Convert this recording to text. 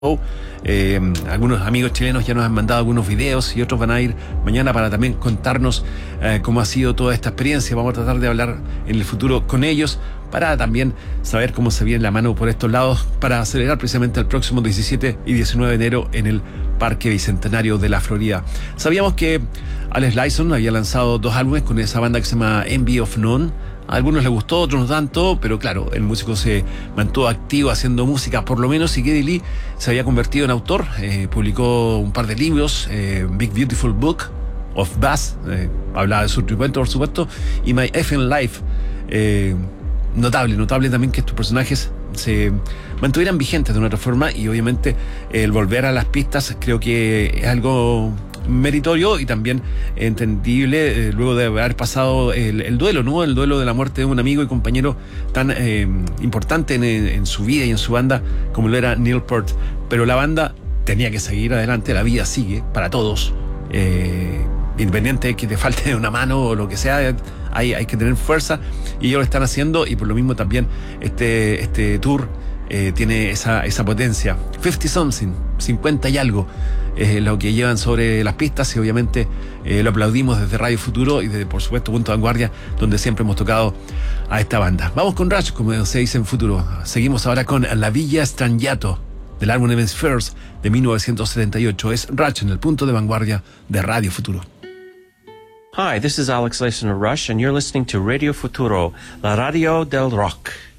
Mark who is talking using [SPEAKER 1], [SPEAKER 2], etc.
[SPEAKER 1] Algunos amigos chilenos ya nos han mandado algunos videos y otros van a ir mañana para también contarnos cómo ha sido toda esta experiencia. Vamos a tratar de hablar en el futuro con ellos para también saber cómo se viene la mano por estos lados para celebrar precisamente el próximo 17 y 19 de enero en el Parque Bicentenario de la Florida. Sabíamos que Alex Lifeson había lanzado 2 álbumes con esa banda que se llama Envy of None. A algunos les gustó, otros no tanto, pero claro, el músico se mantuvo activo haciendo música por lo menos, y Geddy Lee se había convertido en autor, publicó un par de libros, Big Beautiful Book of Bass, hablaba de su tributo por supuesto, y My Effing Life. Notable también que estos personajes se mantuvieran vigentes de una otra forma, y obviamente el volver a las pistas creo que es algo meritorio y también entendible, luego de haber pasado el duelo, ¿no? El duelo de la muerte de un amigo y compañero tan importante en su vida y en su banda como lo era Neil Peart. Pero la banda tenía que seguir adelante, la vida sigue para todos, independiente de que te falte una mano o lo que sea. Hay que tener fuerza, y ellos lo están haciendo, y por lo mismo también este tour tiene esa potencia. 50 y algo es lo que llevan sobre las pistas, y obviamente lo aplaudimos desde Radio Futuro y desde, por supuesto, Punto de Vanguardia, donde siempre hemos tocado a esta banda. Vamos con Rush, como se dice en Futuro. Seguimos ahora con La Villa Strangiato, del álbum Hemispheres de 1978. Es Rush en el Punto de Vanguardia de Radio Futuro.
[SPEAKER 2] Hi, this is Alex Lifeson of Rush, and you're listening to Radio Futuro, la radio del rock.